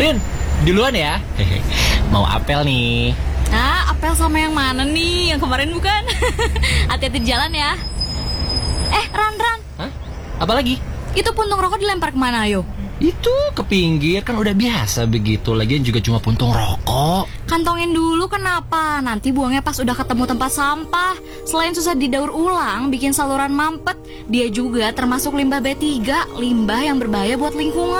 Rin, duluan ya. Mau apel nih. Ah, apel sama yang mana nih? Yang kemarin bukan? Hati-hati di jalan ya. Ran. Hah? Apa lagi? Itu puntung rokok dilempar kemana, ayo? Itu ke pinggir, kan udah biasa begitu. Lagian juga cuma puntung rokok. Kantongin dulu, kenapa? Nanti buangnya pas udah ketemu tempat sampah. Selain susah didaur ulang, bikin saluran mampet, dia juga termasuk limbah B3, limbah yang berbahaya buat lingkungan.